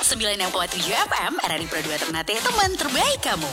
96,7 FM, Radio Pro 2 Ternate, teman terbaik kamu.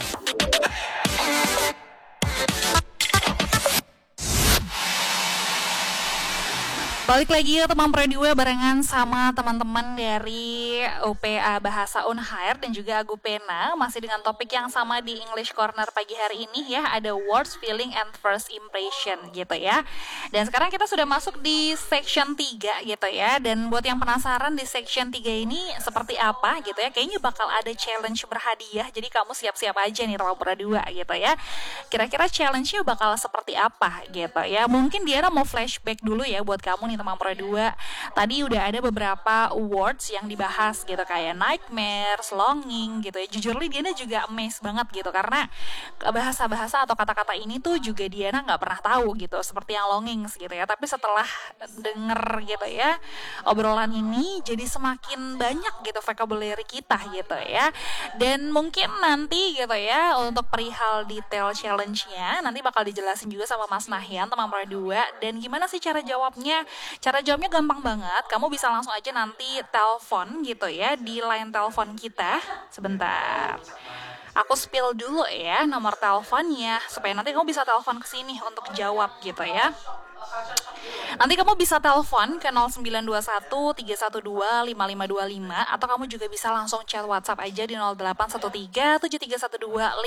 Balik lagi ya teman Pro 2 barengan sama teman-teman dari UPA Bahasa Unhair dan juga Agupena. Masih dengan topik yang sama di English Corner pagi hari ini ya. Ada words, feeling, and first impression gitu ya. Dan sekarang kita sudah masuk di section 3 gitu ya. Dan buat yang penasaran di section 3 ini seperti apa gitu ya. Kayaknya bakal ada challenge berhadiah. Jadi kamu siap-siap aja nih teman Pro 2 gitu ya. Kira-kira challenge-nya bakal seperti apa gitu ya. Mungkin Diana mau flashback dulu ya buat kamu nih teman Pro 2. Tadi udah ada beberapa words yang dibahas gitu kayak nightmares, longing gitu ya. Jujur li Diana juga amazed banget gitu karena bahasa-bahasa atau kata-kata ini tuh juga Diana nggak pernah tahu gitu seperti yang longing gitu ya. Tapi setelah denger gitu ya obrolan ini jadi semakin banyak gitu vocabulary kita gitu ya. Dan mungkin nanti gitu ya untuk perihal detail challenge-nya nanti bakal dijelasin juga sama Mas Nahyan teman Pro 2. Dan gimana sih cara jawabnya? Cara jawabnya gampang banget. Kamu bisa langsung aja nanti telepon gitu ya di line telepon kita. Sebentar. Aku spill dulu ya nomor teleponnya supaya nanti kamu bisa telepon ke sini untuk jawab gitu ya. Nanti kamu bisa telepon ke 0921 312 5525 atau kamu juga bisa langsung chat WhatsApp aja di 0813 7312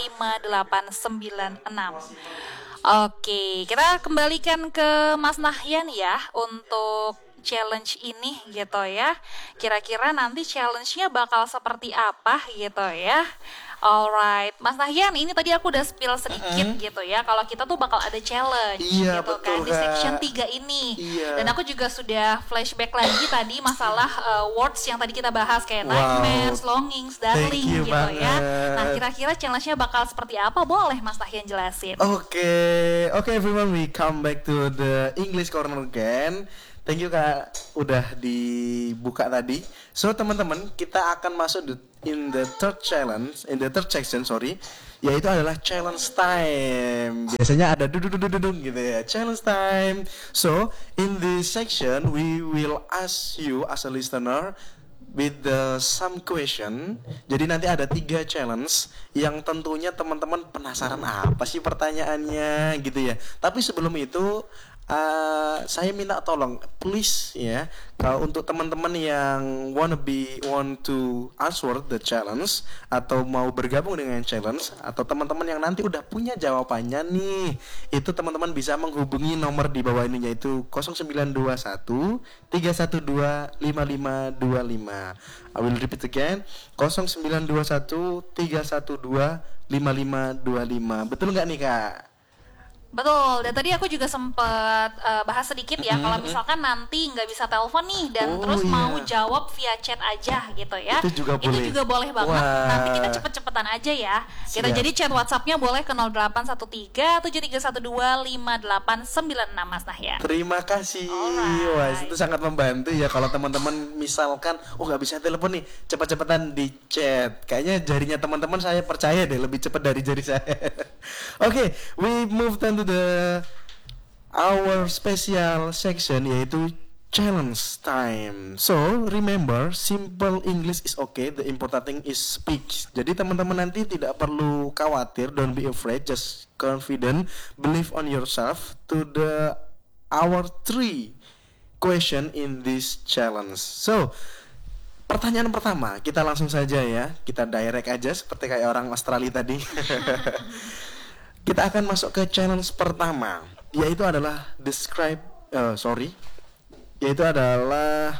5896. Oke, kita kembalikan ke Mas Nahyan ya untuk challenge ini gitu ya. Kira-kira nanti challenge-nya bakal seperti apa gitu ya. Alright, Mas Nahyan, ini tadi aku udah spill sedikit gitu ya. Kalau kita tuh bakal ada challenge gitu kan di section 3 ini. Dan aku juga sudah flashback lagi tadi masalah words yang tadi kita bahas kayak nightmares, longings, darling gitu banget ya. Nah, kira-kira challenge-nya bakal seperti apa? Boleh Mas Nahyan jelasin? Okay everyone, we come back to the English Corner again. Thank you Kak, udah dibuka tadi. So teman-teman, kita akan masuk in the third section, yaitu adalah challenge time. Biasanya ada dudung gitu ya, challenge time. So in this section, we will ask you as a listener with some question. Jadi nanti ada 3 challenge yang tentunya teman-teman penasaran apa sih pertanyaannya gitu ya. Tapi sebelum itu saya minta tolong please ya, kalau untuk teman-teman yang want to answer the challenge atau mau bergabung dengan challenge atau teman-teman yang nanti udah punya jawabannya nih, itu teman-teman bisa menghubungi nomor di bawah ini yaitu 0921 312 5525. I will repeat again, 0921 312 5525. Betul nggak nih Kak? Betul, dan tadi aku juga sempat bahas sedikit ya, kalau misalkan nanti nggak bisa telepon nih dan terus mau jawab via chat aja gitu ya. Itu juga boleh banget. Nanti kita cepet-cepetan aja ya. Kita jadi chat WhatsApp-nya boleh ke 0813 7312 5896 Mas Nahyan. Terima kasih. Wah, itu sangat membantu ya kalau teman-teman misalkan nggak bisa telepon nih, cepet-cepetan di chat. Kayaknya jarinya teman-teman saya percaya deh lebih cepat dari jari saya. Okay, we move on to our special section yaitu challenge time. So remember, simple English is okay. The important thing is speech. Jadi teman-teman nanti tidak perlu khawatir. Don't be afraid. Just confident. Believe on yourself. To our 3 question in this challenge. So pertanyaan pertama, kita langsung saja ya. Kita direct aja seperti kayak orang Australia tadi. Kita akan masuk ke challenge pertama, yaitu adalah yaitu adalah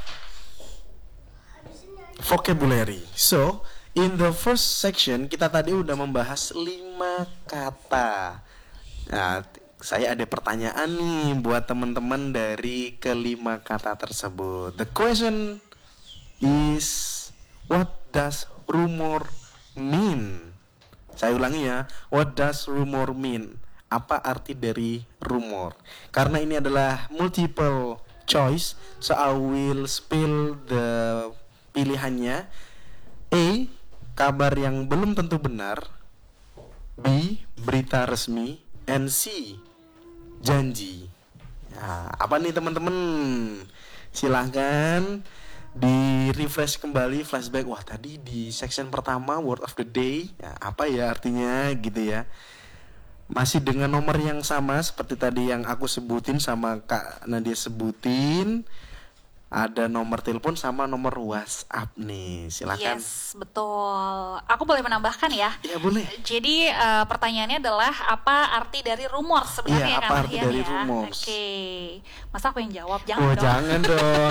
vocabulary. So, in the first section kita tadi udah membahas 5 kata. Nah, saya ada pertanyaan nih buat teman-teman dari kelima kata tersebut. The question is, what does rumor mean? Saya ulangi ya, what does rumor mean? Apa arti dari rumor? Karena ini adalah multiple choice, so I will spill the pilihannya. A, kabar yang belum tentu benar. B, berita resmi. And C, janji. Nah, apa nih teman-teman? Silahkan di refresh kembali flashback. Wah, tadi di section pertama word of the day ya, apa ya artinya gitu ya. Masih dengan nomor yang sama seperti tadi yang aku sebutin sama Kak Nadia sebutin. Ada nomor telepon sama nomor WhatsApp nih. Silakan. Yes, betul. Aku boleh menambahkan ya? Ya boleh. Jadi pertanyaannya adalah apa arti dari rumor sebenarnya Iya, kan apa arti Rian dari ya? rumors? Oke. Masa aku yang jawab? Jangan Oh, dong. jangan dong.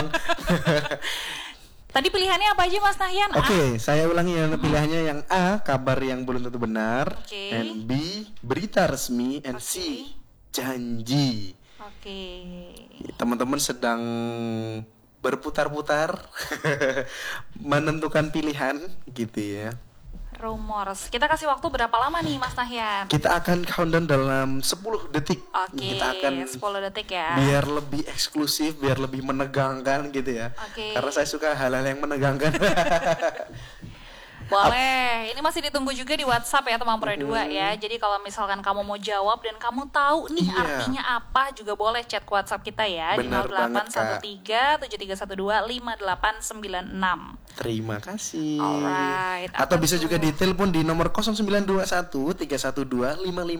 Tadi pilihannya apa aja Mas Nahyan? Oke, saya ulangi ya pilihannya yang A, kabar yang belum tentu benar, Oke. and B, berita resmi, and C, janji. Oke. Teman-teman sedang berputar-putar menentukan pilihan gitu ya. Rumors. Kita kasih waktu berapa lama nih Mas Nahyan? Kita akan countdown dalam 10 detik. Oke, Kita akan 10 detik ya. biar lebih eksklusif, biar lebih menegangkan gitu ya. Oke. Karena saya suka hal-hal yang menegangkan. Boleh, ini masih ditunggu juga di WhatsApp ya teman Pro 2 ya. Jadi kalau misalkan kamu mau jawab dan kamu tahu nih Iya. artinya apa, juga boleh chat ke WhatsApp kita ya Benar di banget, Kak. 0813 7312 5896. Terima kasih. Alright, Atau apa bisa tuh? juga ditelepon di nomor 0921 312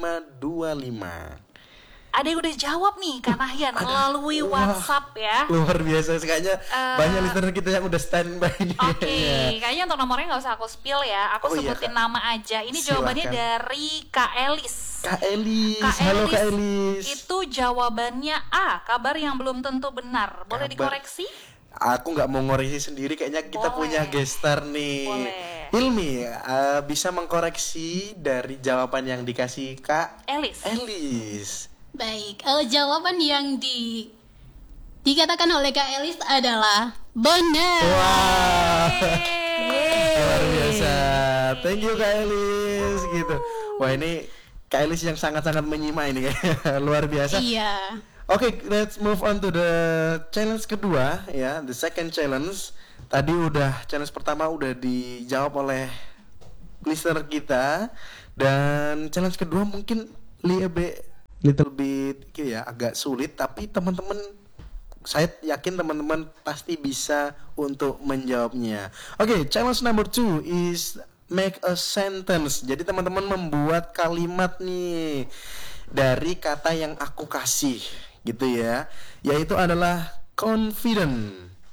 5525. Ada yang udah jawab nih Kak Nahyan melalui Wah. WhatsApp ya. Luar biasa, kayaknya banyak listener kita yang udah standby nih. Oke, kayaknya untuk nomornya nggak usah aku spill ya. Aku Oh iya, sebutin Kak. nama aja. Ini jawabannya Silakan. dari Kak Elis. Kak Elis, halo Kak Elis. Itu jawabannya A, kabar yang belum tentu benar. Boleh Kabar- dikoreksi? Aku nggak mau ngoreksi sendiri, kayaknya kita Boleh. punya gestar nih. Boleh. Hilmi, bisa mengkoreksi dari jawaban yang dikasih Kak Elis. Elis. Baik, jawaban yang dikatakan oleh Kak Elis adalah benar. Wah, Yeay. luar biasa. Thank you Kak Elis gitu. Wah, ini Kak Elis yang sangat-sangat menyimak ini kayaknya. Luar biasa. Iya. Oke, let's move on to the challenge kedua ya, the second challenge. Tadi challenge pertama udah dijawab oleh listener kita, dan challenge kedua mungkin little bit gitu ya, agak sulit, tapi teman-teman, saya yakin teman-teman pasti bisa untuk menjawabnya. Oke, challenge number 2 is make a sentence. Jadi teman-teman membuat kalimat nih dari kata yang aku kasih gitu ya, yaitu adalah confident.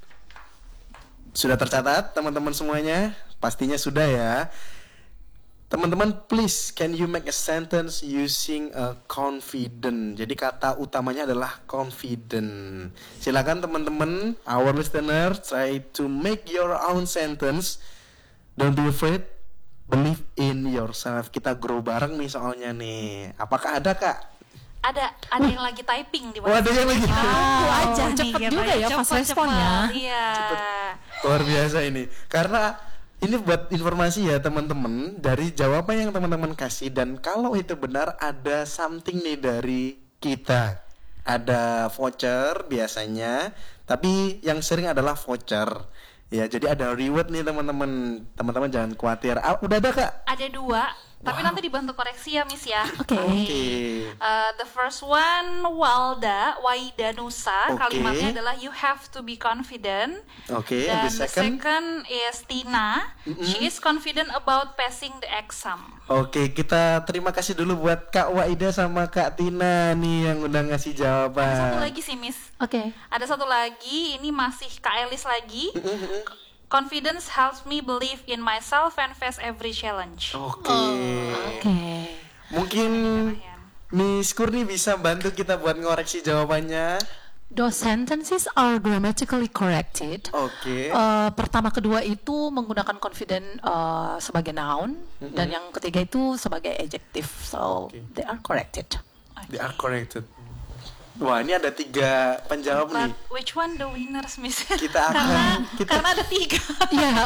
Sudah tercatat teman-teman semuanya? Pastinya sudah ya. Teman-teman, please can you make a sentence using a confident. Jadi kata utamanya adalah confident. Silakan teman-teman, our listener, try to make your own sentence. Don't be afraid, believe in yourself. Kita grow bareng nih soalnya nih. Apakah ada Kak? Ada yang lagi typing di Oh, ada yang lagi. Aku aja nih, cepet gitu juga ya pas Cepet, responnya. Iya. Luar biasa ini. Karena ini buat informasi ya teman-teman, dari jawaban yang teman-teman kasih, dan kalau itu benar ada something nih dari kita. Ada voucher biasanya, tapi yang sering adalah voucher. Ya, jadi ada reward nih teman-teman. Teman-teman jangan khawatir. Udah ada Kak? Ada 2, tapi nanti dibantu koreksi ya Miss ya. Oke. Oke. The first one Waida Nusa. Oke. Kalimatnya adalah you have to be confident. Oke, Dan and the second? is Tina. She is confident about passing the exam. Oke, kita terima kasih dulu buat Kak Waida sama Kak Tina nih yang udah ngasih Satu jawaban. lagi sih Miss. Oke. Ada satu lagi, ini masih Kak Elis lagi. Confidence helps me believe in myself and face every challenge. Oke. Oke. Mungkin Miss Kurni bisa bantu kita buat ngoreksi jawabannya. Those sentences are grammatically corrected. Oke. Pertama kedua itu menggunakan confident sebagai noun, dan yang ketiga itu sebagai adjective. So they are corrected. They are corrected. Wah, ini ada 3 penjawab But nih. which one the winners, Miss? Kita Karena ada 3. Ya,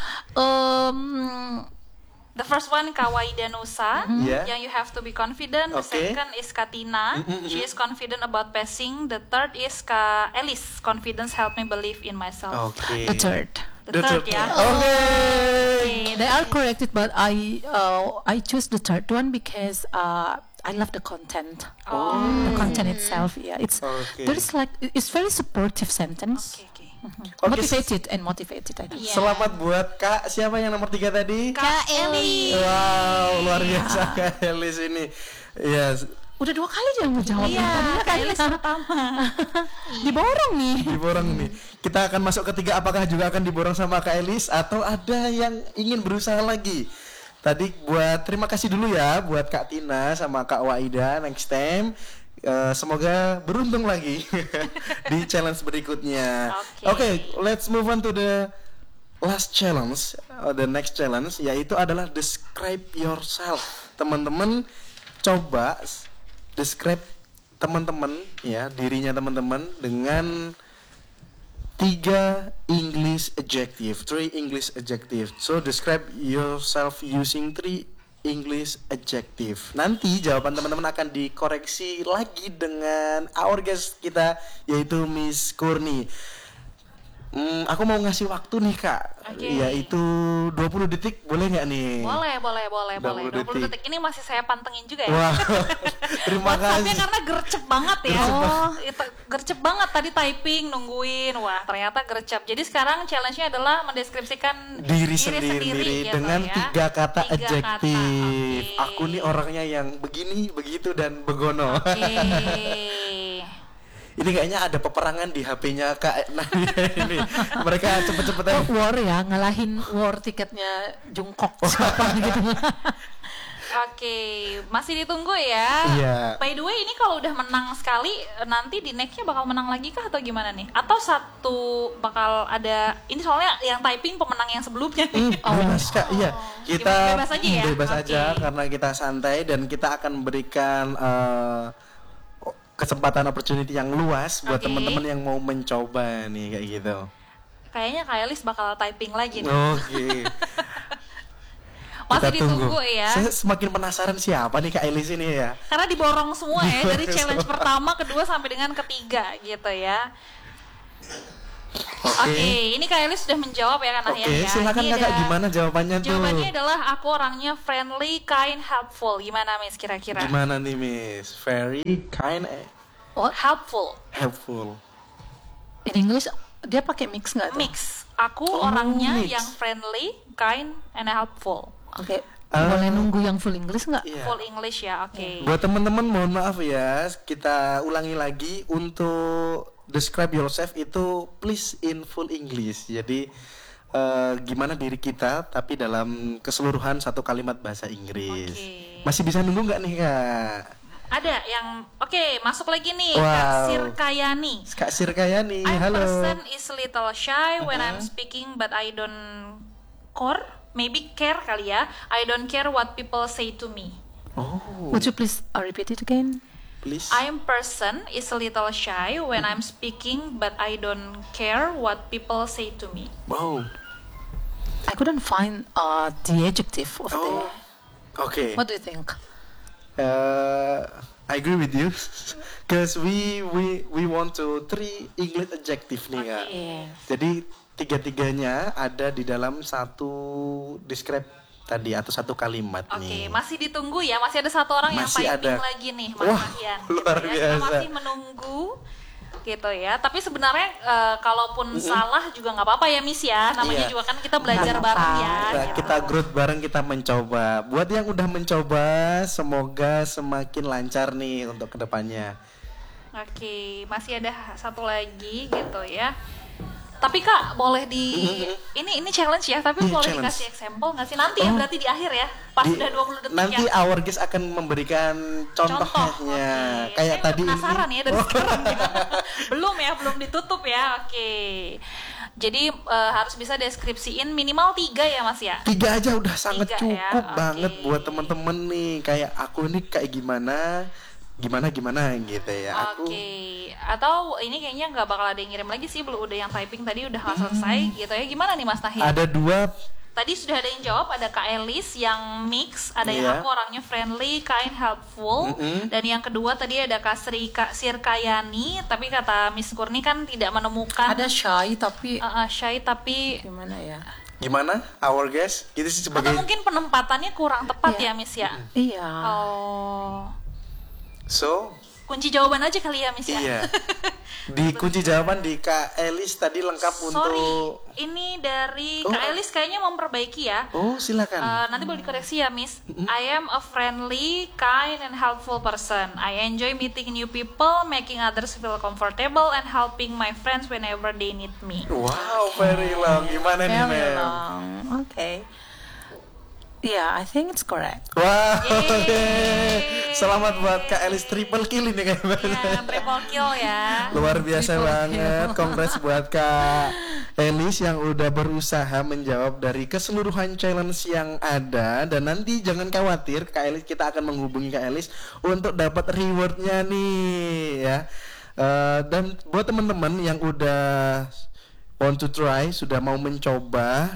The first one Kawaida Nusa, Yeah. yang you have to be confident. The Okay. second is Katina, she is confident about passing. The third is Ka Elis, confidence help me believe in myself. Oke. the third. The third ya. Oke. They are corrected, but I choose the third one because I love the content. The content itself. Yeah, it's Okay. there's like it's very supportive sentence. Okay. Oke, Motivated and motivated, I think. Iya. selamat buat Kak. Siapa yang nomor 3 tadi? Kak Eli. Wow, luar biasa Kak Elis ini. Ya, Udah 2 kali dia menjawab. Iya, Tadinya Kak Elis pertama. diborong nih. diborong nih. Kita akan masuk ketiga, apakah juga akan diborong sama Kak Elis atau ada yang ingin berusaha lagi? Tadi buat terima kasih dulu ya buat Kak Tina sama Kak Waida. Next time semoga beruntung lagi di challenge berikutnya. Oke, let's move on to the last challenge, the next challenge, yaitu adalah describe yourself. Teman-teman coba describe teman-teman ya, dirinya teman-teman dengan 3 English adjective, 3 English adjective. So describe yourself using 3 English adjective. Nanti jawaban teman-teman akan dikoreksi lagi dengan our guest kita, yaitu Miss Kurni. Aku mau ngasih waktu nih Kak, Oke. yaitu 20 detik, boleh nggak nih? Boleh. 20 20 detik ini masih saya pantengin juga ya. Wah, terima WhatsApp-nya kasih. karena gercep banget ya. Itu gercep banget tadi typing nungguin. Wah, ternyata gercep. Jadi sekarang challenge-nya adalah mendeskripsikan Diri sendiri gitu dengan ya. 3 kata 3 adjektif. Oke. Aku nih orangnya yang begini, begitu dan begono. Oke. Ini kayaknya ada peperangan di HP-nya Kak Nadia ini. Mereka cepet-cepetan. War ya, ngalahin war tiketnya Jungkook siapa gitu. Oke, masih ditunggu ya. Iya. By the way, ini kalau udah menang sekali, nanti di next-nya bakal menang lagi kah atau gimana nih? Atau satu bakal ada, ini soalnya yang typing pemenang yang sebelumnya nih. Bebas Kak, iya. Kita Bebas aja ya? bebas Oke. aja karena kita santai dan kita akan memberikan kesempatan opportunity yang luas buat Oke. teman-teman yang mau mencoba nih kayak gitu. Kayaknya Kak Elis bakal typing lagi nih. Oke. Masih Kita tunggu. ditunggu ya. Saya semakin penasaran siapa nih Kak Elis ini ya. Karena diborong semua ya dari Diborong challenge semua. pertama, kedua sampai dengan ketiga gitu ya. Oke. Oke, ini Kak Elis sudah menjawab ya kan Oke, ya. silakan Ini Kakak ada- gimana jawabannya tuh? Jawabannya adalah aku orangnya friendly, kind, helpful. Gimana Miss kira-kira? Gimana nih Miss? Very kind, Helpful. helpful. In English dia pakai mix nggak tuh? Mix. Aku Oh, orangnya mix. yang friendly, kind, and helpful. Oke. Boleh nunggu yang full English nggak? Iya. Full English ya, oke. Buat teman-teman mohon maaf ya, kita ulangi lagi untuk describe yourself itu please in full English. Jadi gimana diri kita tapi dalam keseluruhan satu kalimat bahasa Inggris. Oke. Masih bisa nunggu nggak nih Kak? Ada yang, oke, masuk lagi nih, Wow. Kak Sirkayani. Kak Sirkayani, I'm halo. person is little shy when I'm speaking, but I don't care kali ya. I don't care what people say to me. Oh, Would you please repeat it again? please. I'm person is a little shy when I'm speaking, but I don't care what people say to me. Wow. I couldn't find the adjective of Oh, okay. What do you think? I agree with you, cause we want to 3 English adjective nih Kak. Jadi 3-3-nya ada di dalam satu describe tadi atau satu kalimat Oke, nih. masih ditunggu ya. Masih ada satu orang yang Masih typing ada. lagi nih, Mas Wah, Mahian. luar Gitu ya. Kita biasa. masih menunggu gitu ya. Tapi sebenarnya kalaupun salah juga nggak apa-apa ya, Miss ya. Namanya Iya. juga kan kita belajar Nggak bareng ya. apa-apa. Nah, gitu. kita growth bareng, kita mencoba. Buat yang udah mencoba, semoga semakin lancar nih untuk kedepannya. Oke, masih ada satu lagi gitu ya. Tapi Kak, boleh ini challenge ya, tapi Iya, boleh challenge. dikasih example nggak sih nanti ya, berarti di akhir ya. Pas udah 20 detik Nanti ya. our guest akan memberikan contohnya. Oke. Kayak Saya tadi udah penasaran ini. ya dari sekarang ya. belum ditutup ya. Oke. Jadi harus bisa deskripsiin minimal 3 ya Mas ya. 3 aja udah sangat 3 cukup ya, banget oke. buat temen-temen nih. Kayak aku ini kayak gimana gitu ya. Aku Oke. Atau ini kayaknya nggak bakal ada yang ngirim lagi sih, belum, udah yang typing tadi udah nggak selesai gitu ya. Gimana nih Mas Nahi? ada 2. Tadi sudah ada yang jawab, ada Kak Elis yang mix, ada yang Iya. aku orangnya friendly, kind, helpful. Dan yang kedua tadi ada Kak Sirkayani, tapi kata Miss Kurni kan tidak menemukan Ada shy tapi shy, tapi gimana ya? Gimana our guest? Kita sih atau sebagai mungkin penempatannya kurang tepat ya Miss ya. Iya. Oh, so kunci jawaban aja kali ya Miss ya. iya. Di kunci jawaban di Kak Elis tadi lengkap Sorry, untuk. ini dari Oh. Kak Elis kayaknya memperbaiki ya. Oh, silakan. Nanti boleh dikoreksi ya, Miss. I am a friendly, kind, and helpful person. I enjoy meeting new people, making others feel comfortable, and helping my friends whenever they need me. Wow, very long. Gimana nih, Very Mem? long. Okay. Yeah, I think it's correct. Wow. Yeay. Selamat buat Kak Elis triple kill ini kayaknya. Ya, triple kill ya. Luar biasa Triple banget. kill. Congrats buat Kak Elis yang udah berusaha menjawab dari keseluruhan challenge yang ada. Dan nanti jangan khawatir, Kak Elis, kita akan menghubungi Kak Elis untuk dapat rewardnya nih ya. Dan buat teman-teman yang udah want to try, sudah mau mencoba,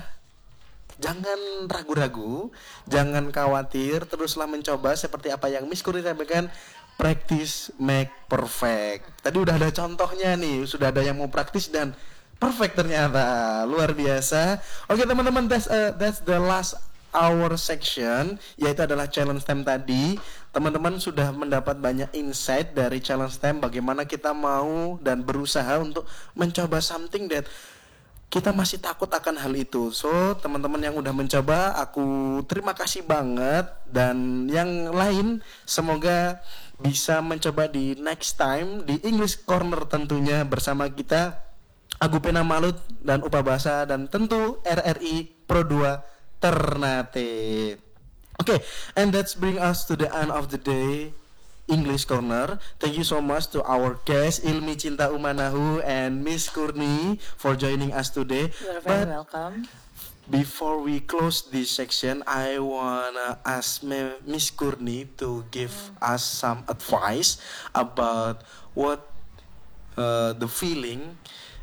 jangan ragu-ragu, jangan khawatir, teruslah mencoba seperti apa yang Miss Kurni sampaikan, practice make perfect. Tadi udah ada contohnya nih, sudah ada yang mau praktis dan perfect ternyata, luar biasa. Oke teman-teman, that's the last our section, yaitu adalah challenge time tadi. Teman-teman sudah mendapat banyak insight dari challenge time, bagaimana kita mau dan berusaha untuk mencoba something that kita masih takut akan hal itu. So, teman-teman yang udah mencoba, aku terima kasih banget. Dan yang lain, semoga bisa mencoba di next time di English Corner tentunya bersama kita, Agupena Malut dan Upa Bahasa, dan tentu RRI Pro 2 Ternate. Okay, and that's bring us to the end of the day English Corner. Thank you so much to our guest Ilmi Cinta Umanahu and Miss Kurni for joining us today. You're very welcome. Before we close this section, I wanna ask Miss Kurni to give us some advice about what the feeling.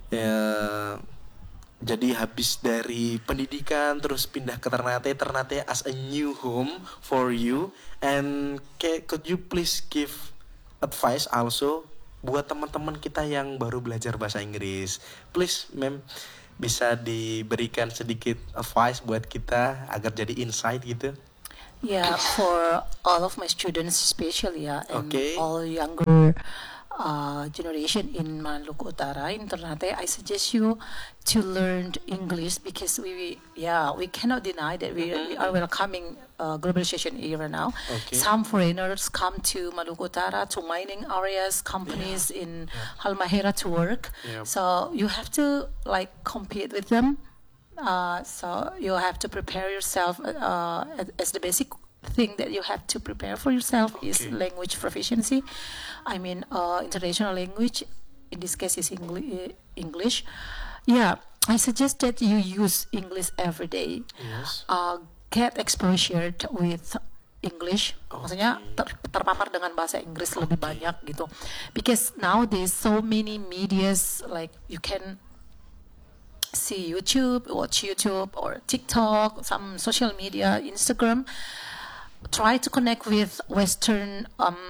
Jadi habis dari pendidikan terus pindah ke Ternate as a new home for you, and could you please give advice also buat teman-teman kita yang baru belajar bahasa Inggris? Please, Mem, bisa diberikan sedikit advice buat kita agar jadi insight gitu. Yeah, for all of my students especially, and Okay. all younger generation in Maluku Utara, in Ternate, I suggest you to learn English because we cannot deny that we are welcoming globalization era now. Okay. Some foreigners come to Maluku Utara, to mining areas, companies in Halmahera to work. Yep. So you have to compete with them. So you have to prepare yourself as the basic thing that you have to prepare for yourself is language proficiency. I mean, international language, in this case is English. Yeah, I suggest that you use English every day. Yes. Get exposure with English. Maksudnya terpapar dengan bahasa Inggris lebih banyak gitu. Because nowadays so many medias, like you can see YouTube, watch YouTube or TikTok, some social media, Instagram. Try to connect with Western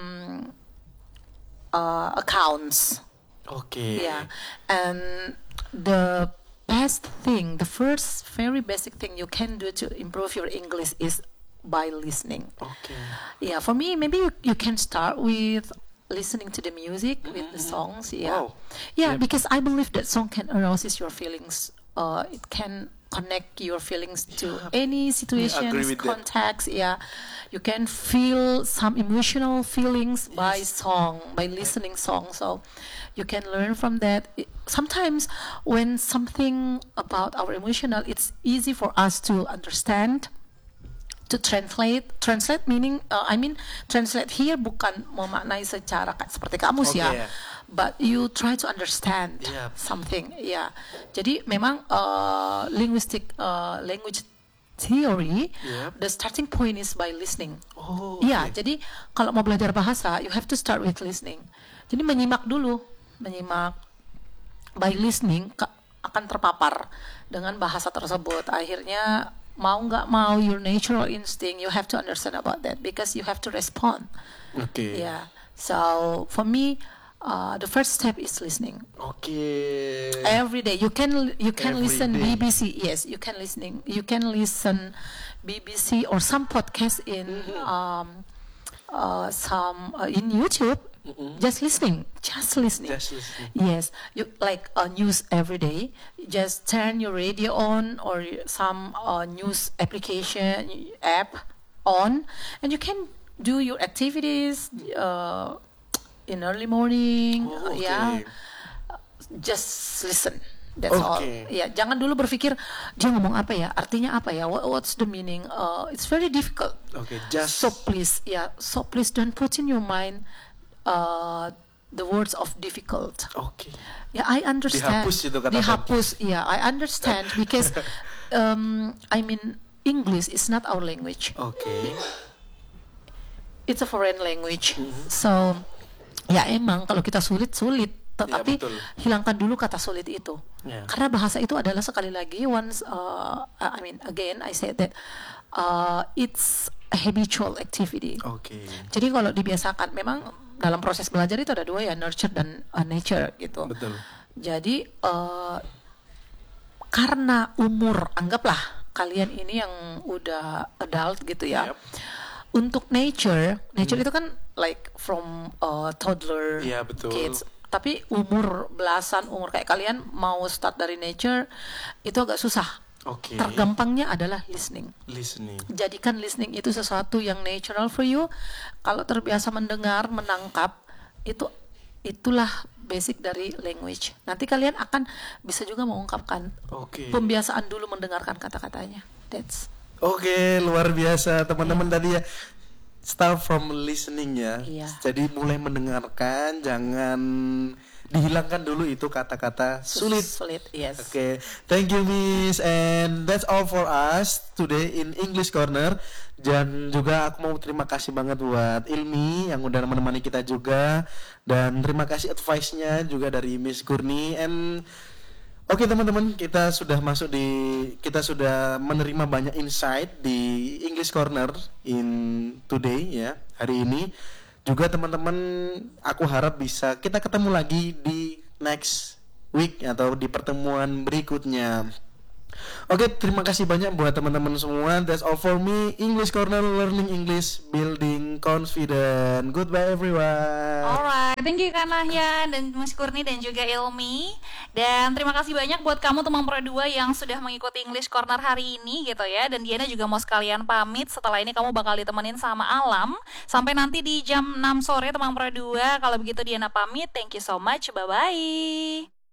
accounts. Okay. Yeah, and the best thing, the first very basic thing you can do to improve your English is by listening. Okay. Yeah, for me, maybe you can start with listening to the music, with the songs. Yeah, Wow. yeah, Yep. because I believe that song can arouse your feelings. It can connect your feelings to any situations, agree with that. context. Yeah, you can feel some emotional feelings by song, by listening song. So you can learn from that. Sometimes when something about our emotional, it's easy for us to understand. To translate meaning, translate here bukan memaknai secara seperti kamus Okay, ya, yeah. but you try to understand Yeah. something, ya. Jadi memang language theory, Yep. the starting point is by listening. Oh. Iya, okay. jadi kalau mau belajar bahasa, you have to start with listening. Jadi menyimak dulu, by listening akan terpapar dengan bahasa tersebut. Akhirnya mau nggak mau, your natural instinct, you have to understand about that because you have to respond. Okay. Yeah. So for me, the first step is listening. Okay. Every day you can Every listen day. BBC. Yes, you can listen BBC or some podcast in some in YouTube. Just listening. Just listening. Yes, you like news every day. Just turn your radio on or some news application app on, and you can do your activities in early morning. Oh, okay. Yeah, just listen. That's all. Okay. Ya, jangan dulu berpikir dia ngomong apa ya, artinya apa ya, what's the meaning. It's very difficult. Okay, just So please don't put in your mind the words of difficult. okay. Yeah, I understand. Dihapus itu kata Dihapus, yeah, I understand because I mean English is not our language. Okay. It's a foreign language. So ya emang kalau kita sulit, tetapi betul. hilangkan dulu kata sulit itu. Ya. Karena bahasa itu adalah sekali lagi I mean again I said that it's a habitual activity. Okay. Jadi kalau dibiasakan, memang dalam proses belajar itu ada dua ya, nurture dan nature gitu. Betul. Jadi karena umur, anggaplah kalian ini yang udah adult gitu ya. Yep. Untuk nature itu kan like from toddler Iya, betul. kids. Tapi umur belasan, umur kayak kalian mau start dari nature itu agak susah. Okay. Tergampangnya adalah listening. Listening. Jadikan listening itu sesuatu yang natural for you. Kalau terbiasa mendengar, menangkap, itulah basic dari language. Nanti kalian akan bisa juga mengungkapkan. Oke. Pembiasaan dulu mendengarkan kata-katanya. That's Oke, luar biasa teman-teman tadi ya. Start from listening ya. Iya. Jadi mulai mendengarkan, jangan dihilangkan dulu itu kata-kata sulit. sulit, yes. Oke, thank you Miss, and that's all for us today in English Corner. Dan juga aku mau terima kasih banget buat Ilmi yang udah menemani kita juga, dan terima kasih advice-nya juga dari Miss Kurni. And oke teman-teman, kita sudah menerima banyak insight di English Corner in today ya, hari ini. Juga teman-teman, aku harap bisa kita ketemu lagi di next week atau di pertemuan berikutnya. Oke, terima kasih banyak buat teman-teman semua. That's all for me. English Corner, learning English, building confidence. Goodbye everyone. Alright, thank you Kak Nahya dan Mas Kurni dan juga Ilmi. Dan terima kasih banyak buat kamu teman Pro 2 yang sudah mengikuti English Corner hari ini gitu ya. Dan Diana juga mau sekalian pamit. Setelah ini kamu bakal ditemenin sama Alam sampai nanti di jam 6 sore teman Pro 2. Kalau begitu Diana pamit. Thank you so much. Bye-bye.